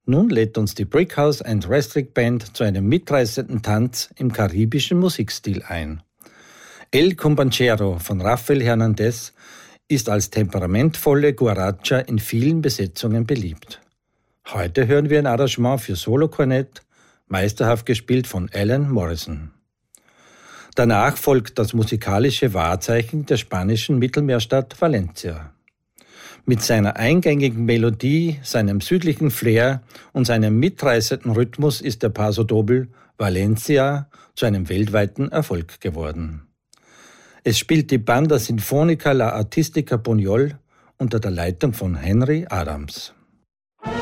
Nun lädt uns die Brickhouse and Restrict Band zu einem mitreißenden Tanz im karibischen Musikstil ein. El Combanchero von Rafael Hernandez ist als temperamentvolle Guaracha in vielen Besetzungen beliebt. Heute hören wir ein Arrangement für Solokornett, meisterhaft gespielt von Alan Morrison. Danach folgt das musikalische Wahrzeichen der spanischen Mittelmeerstadt Valencia. Mit seiner eingängigen Melodie, seinem südlichen Flair und seinem mitreißenden Rhythmus ist der Paso Doble Valencia zu einem weltweiten Erfolg geworden. Es spielt die Banda Sinfónica La Artística Buñol unter der Leitung von Henry Adams.